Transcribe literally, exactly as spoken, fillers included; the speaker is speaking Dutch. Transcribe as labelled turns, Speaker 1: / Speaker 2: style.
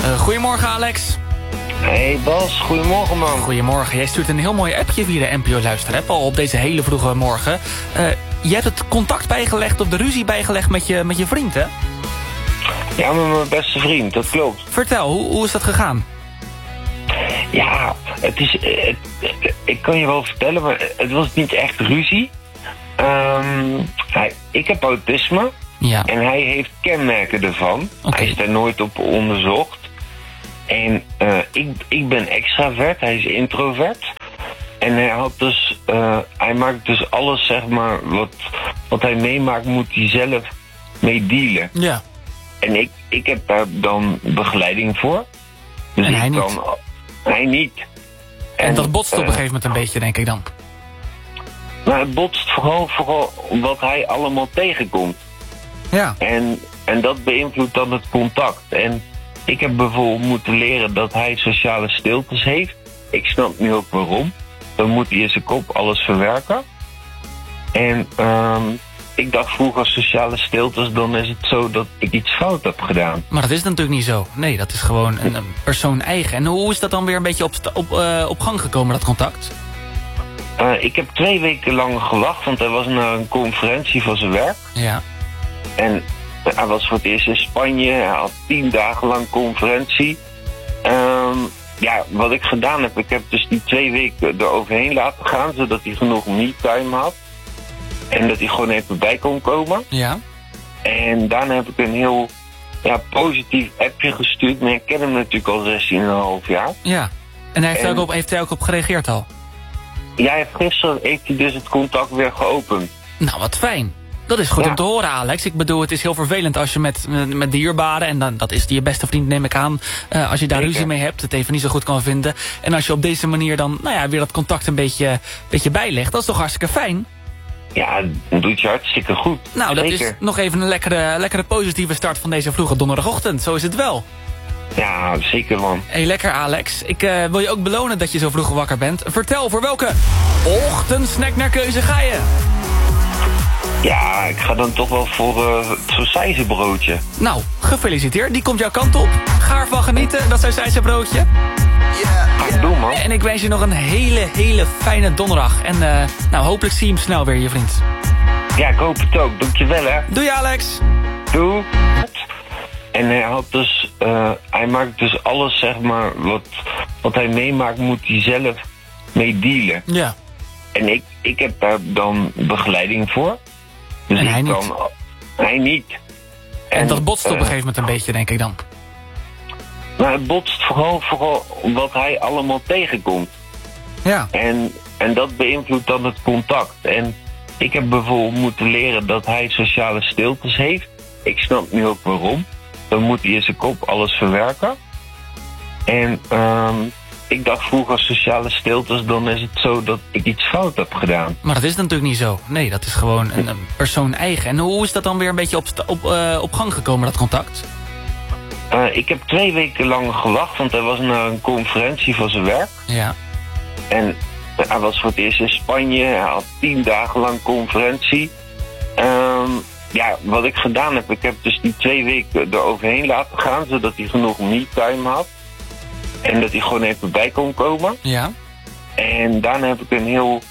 Speaker 1: Uh, goedemorgen Alex.
Speaker 2: Hey Bas, goedemorgen man.
Speaker 1: Goedemorgen, jij stuurt een heel mooi appje via de N P O Luisterapp al op deze hele vroege morgen. Uh, je hebt het contact bijgelegd of de ruzie bijgelegd met je, met je vriend, hè?
Speaker 2: Ja, met mijn beste vriend, dat klopt.
Speaker 1: Vertel, hoe, hoe is dat gegaan?
Speaker 2: Ja, het is... Het, het, ik kan je wel vertellen, maar het was niet echt ruzie. Um, hij, ik heb autisme.
Speaker 1: Ja.
Speaker 2: En hij heeft kenmerken ervan.
Speaker 1: Okay.
Speaker 2: Hij is daar nooit op onderzocht. En uh, ik, ik ben extravert, hij is introvert. En hij had dus... Uh, hij maakt dus alles, zeg maar, wat, wat hij meemaakt, moet hij zelf mee dealen.
Speaker 1: Ja.
Speaker 2: En ik, ik heb daar dan begeleiding voor. Dus
Speaker 1: en hij
Speaker 2: ik
Speaker 1: niet?
Speaker 2: Kan, hij niet.
Speaker 1: En, en dat botst op
Speaker 2: uh,
Speaker 1: een gegeven moment een beetje, denk ik dan.
Speaker 2: Nou, het botst vooral, vooral wat hij allemaal tegenkomt.
Speaker 1: Ja.
Speaker 2: En, en dat beïnvloedt dan het contact. En ik heb bijvoorbeeld moeten leren dat hij sociale stiltes heeft. Ik snap nu ook waarom. Dan moet hij in zijn kop alles verwerken. En um, ik dacht vroeger sociale stiltes, dan is het zo dat ik iets fout heb gedaan.
Speaker 1: Maar dat is natuurlijk niet zo. Nee, dat is gewoon een, een persoon eigen. En hoe is dat dan weer een beetje op, op, uh, op gang gekomen, dat contact?
Speaker 2: Uh, ik heb twee weken lang gewacht, want hij was naar een conferentie van zijn werk.
Speaker 1: Ja.
Speaker 2: En hij was voor het eerst in Spanje. Hij had tien dagen lang conferentie. Um, ja, wat ik gedaan heb, ik heb dus die twee weken eroverheen laten gaan, zodat hij genoeg me-time had. En dat hij gewoon even bij kon komen.
Speaker 1: Ja.
Speaker 2: En daarna heb ik een heel ja, positief appje gestuurd. Maar ik ken hem natuurlijk al zestien komma vijf jaar.
Speaker 1: Ja. En hij heeft,
Speaker 2: en,
Speaker 1: ook op, heeft hij ook op gereageerd al?
Speaker 2: Ja, gisteren heeft hij dus het contact weer geopend.
Speaker 1: Nou, wat fijn. Dat is goed
Speaker 2: ja.
Speaker 1: om te horen, Alex. Ik bedoel, het is heel vervelend als je met, met, met dierbaren... en dan, dat is je beste vriend, neem ik aan... Uh, als je daar
Speaker 2: Zeker.
Speaker 1: ruzie mee hebt, het even niet zo goed kan vinden... en als je op deze manier dan, nou ja, weer dat contact een beetje, beetje bijlegt... dat is toch hartstikke fijn?
Speaker 2: Ja, dat doet je hartstikke goed.
Speaker 1: Nou, dat
Speaker 2: Zeker.
Speaker 1: is nog even een lekkere, lekkere positieve start van deze vroege donderdagochtend. Zo is het wel.
Speaker 2: Ja, zeker man.
Speaker 1: Hé, hey, lekker Alex. Ik uh, wil je ook belonen dat je zo vroeg wakker bent. Vertel, voor welke ochtendsnack naar keuze ga je?
Speaker 2: Ja, ik ga dan toch wel voor uh, het sausijzenbroodje.
Speaker 1: Nou, gefeliciteerd. Die komt jouw kant op. Ga ervan genieten, dat sausijzenbroodje.
Speaker 2: Ga ik doen, man.
Speaker 1: En ik wens je nog een hele, hele fijne donderdag. En uh, nou, hopelijk zie je hem snel weer, je vriend.
Speaker 2: Ja, ik hoop het ook. Dankjewel, hè.
Speaker 1: Doei, Alex.
Speaker 2: Doei. En hij had dus... Uh, hij maakt dus alles, zeg maar, wat, wat hij meemaakt, moet hij zelf mee dealen.
Speaker 1: Ja.
Speaker 2: En ik, ik heb daar dan begeleiding voor. Dus
Speaker 1: en hij niet?
Speaker 2: Kan, hij niet.
Speaker 1: En, en dat botst op uh, een gegeven moment een beetje, denk ik dan.
Speaker 2: Nou, het botst vooral, vooral wat hij allemaal tegenkomt.
Speaker 1: Ja.
Speaker 2: En, en dat beïnvloedt dan het contact. En ik heb bijvoorbeeld moeten leren dat hij sociale stiltes heeft. Ik snap nu ook waarom. Dan moet hij in zijn kop alles verwerken. En um, ik dacht vroeger sociale stiltes, dan is het zo dat ik iets fout heb gedaan.
Speaker 1: Maar dat is natuurlijk niet zo. Nee, dat is gewoon een, een persoon eigen. En hoe is dat dan weer een beetje op, op, uh, op gang gekomen, dat contact?
Speaker 2: Uh, ik heb twee weken lang gewacht, want hij was naar een conferentie van zijn werk.
Speaker 1: Ja.
Speaker 2: En hij was voor het eerst in Spanje. Hij had tien dagen lang conferentie. Um, ja, wat ik gedaan heb, ik heb dus die twee weken eroverheen laten gaan, zodat hij genoeg me-time had. En dat hij gewoon even bij kon komen.
Speaker 1: Ja.
Speaker 2: En daarna heb ik een heel